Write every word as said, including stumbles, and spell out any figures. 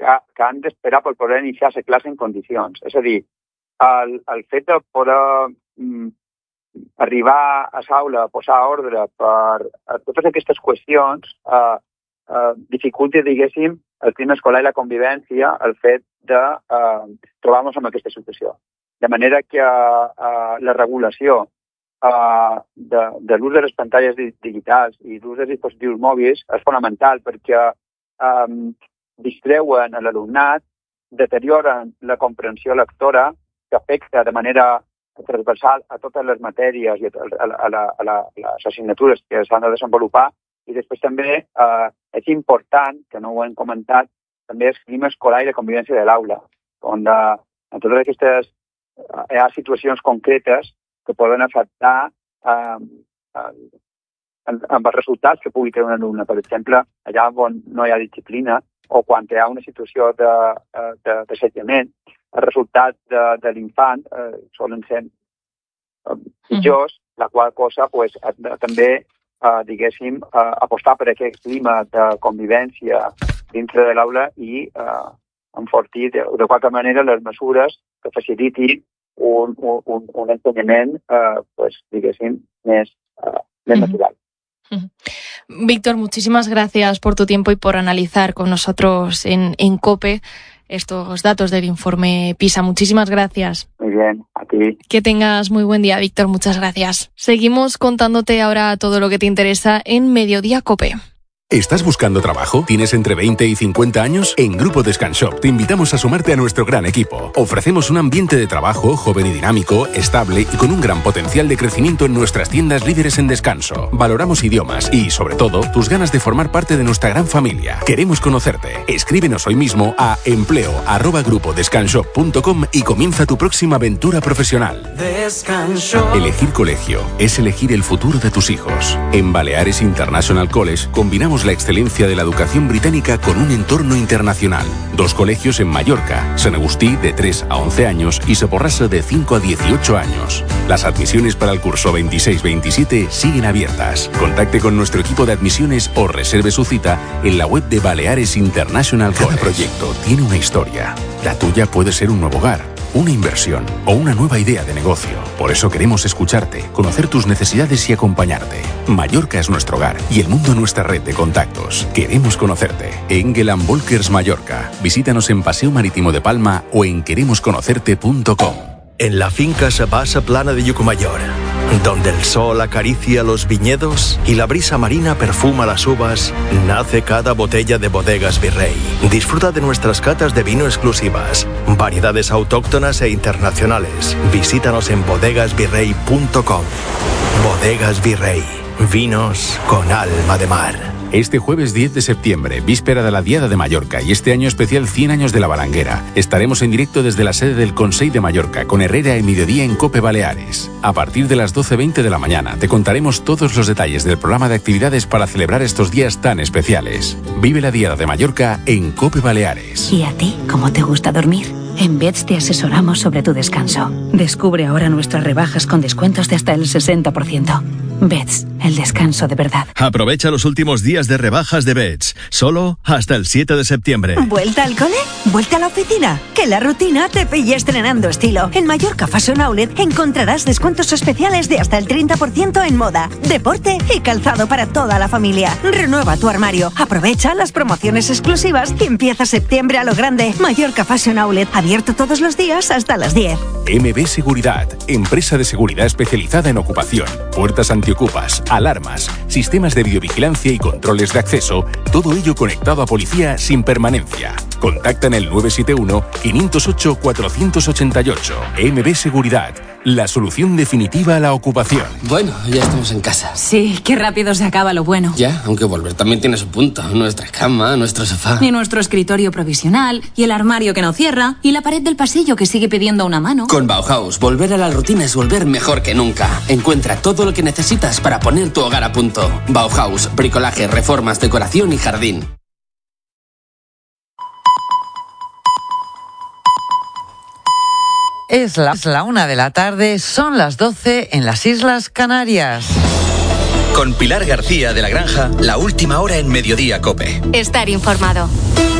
que, que han d'esperar per poder iniciar la classe en condicions. És a dir, el, el fet de poder mm, arribar a l'aula, posar ordre per a totes aquestes qüestions, eh, eh, dificulta, diguéssim, el clima escolar i la convivència, el fet de eh, trobar-nos en aquesta situació. De manera que eh, la regulació eh, de, de l'ús de les pantalles digitals i l'ús dels dispositius mòbils és fonamental perquè eh, distreuen a l'alumnat, deterioren la comprensió lectora, que afecta de manera transversal a totes les matèries i a, a, a, a, a, a les assignatures que s'han de desenvolupar. I després també eh, és important, que no ho hem comentat, també el clima escolar i la convivència de l'aula, on de, en totes aquestes eh, hi ha situacions concretes que poden afectar eh, eh, amb els resultats que pugui tenir un alumne. Per exemple, allà on no hi ha disciplina o quan hi ha una situació d'assetjament, el resultat de, de l'infant eh, solen ser pitjors, mm-hmm. la qual cosa pues, de, també Uh, diguéssim, uh, apostar per aquest clima de convivència dintre de l'aula i uh, enfortir de, de qualque manera les mesures que facilitin un, un, un ensenyament, uh, pues, diguéssim, més, uh, més natural. Uh-huh. Víctor, muchísimas gracias por tu tiempo y por analizar con nosotros en, en COPE estos datos del informe PISA. Muchísimas gracias. Muy bien, a ti. Que tengas muy buen día, Víctor. Muchas gracias. Seguimos contándote ahora todo lo que te interesa en Mediodía COPE. ¿Estás buscando trabajo? ¿Tienes entre veinte y cincuenta años? En Grupo Descanshop te invitamos a sumarte a nuestro gran equipo. Ofrecemos un ambiente de trabajo joven y dinámico, estable y con un gran potencial de crecimiento en nuestras tiendas líderes en descanso. Valoramos idiomas y, sobre todo, tus ganas de formar parte de nuestra gran familia. Queremos conocerte. Escríbenos hoy mismo a empleo arroba grupo descanshop punto com y comienza tu próxima aventura profesional. Descanshop. Elegir colegio es elegir el futuro de tus hijos. En Baleares International College combinamos la excelencia de la educación británica con un entorno internacional. Dos colegios en Mallorca, Sant Agustí de tres a once años y Soporrasa de cinco a dieciocho años. Las admisiones para el curso veintiséis veintisiete siguen abiertas. Contacte con nuestro equipo de admisiones o reserve su cita en la web de Baleares International College. Cada proyecto tiene una historia. La tuya puede ser un nuevo hogar, una inversión o una nueva idea de negocio. Por eso queremos escucharte, conocer tus necesidades y acompañarte. Mallorca es nuestro hogar y el mundo nuestra red de contactos. Queremos conocerte. Engel and Volkers Mallorca. Visítanos en Paseo Marítimo de Palma o en queremos conocerte punto com. En la finca Sabasa Plana de Llucmajor, donde el sol acaricia los viñedos y la brisa marina perfuma las uvas, nace cada botella de Bodegas Virrey. Disfruta de nuestras catas de vino exclusivas, variedades autóctonas e internacionales. Visítanos en bodegas virrey punto com. Bodegas Virrey, vinos con alma de mar. Este jueves diez de septiembre, víspera de la Diada de Mallorca y este año especial cien años de la Balanguera, estaremos en directo desde la sede del Consell de Mallorca con Herrera y Mediodía en COPE Baleares. A partir de las doce veinte de la mañana te contaremos todos los detalles del programa de actividades para celebrar estos días tan especiales. Vive la Diada de Mallorca en COPE Baleares. ¿Y a ti cómo te gusta dormir? En Beds te asesoramos sobre tu descanso. Descubre ahora nuestras rebajas con descuentos de hasta el sesenta por ciento. Beds, el descanso de verdad. Aprovecha los últimos días de rebajas de Beds, solo hasta el siete de septiembre. ¿Vuelta al cole? ¿Vuelta a la oficina? Que la rutina te pille estrenando estilo. En Mallorca Fashion Outlet encontrarás descuentos especiales de hasta el treinta por ciento en moda, deporte y calzado para toda la familia. Renueva tu armario, aprovecha las promociones exclusivas y empieza septiembre a lo grande. Mallorca Fashion Outlet, abierto todos los días hasta las diez. M B Seguridad, empresa de seguridad especializada en ocupación, puertas antiocupas, alarmas, sistemas de videovigilancia y controles de acceso, todo ello conectado a policía sin permanencia. Contacta en el nueve siete uno, cinco cero ocho, cuatro ocho ocho. M B Seguridad, la solución definitiva a la ocupación. Bueno, ya estamos en casa. Sí, qué rápido se acaba lo bueno. Ya, aunque volver también tiene su punto. Nuestra cama, nuestro sofá. Y nuestro escritorio provisional, y el armario que no cierra, y la pared del pasillo que sigue pidiendo una mano. Con Bauhaus, volver a la rutina es volver mejor que nunca. Encuentra todo lo que necesitas para poner tu hogar a punto. Bauhaus, bricolaje, reformas, decoración y jardín. Es la, es la una de la tarde, son las doce en las Islas Canarias. Con Pilar García de la Granja, la última hora en Mediodía COPE. Estar informado.